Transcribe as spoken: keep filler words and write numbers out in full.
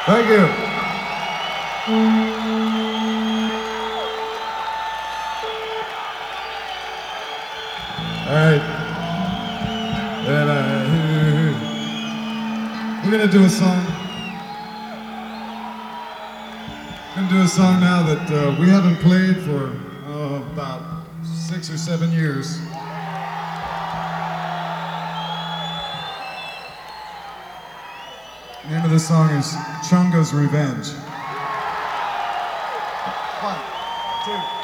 Thank you. All right. And, uh, we're gonna do a song. We're gonna do a song now that uh, we haven't played for uh, about six or seven years. The name of the song is Chunga's Revenge. One, two.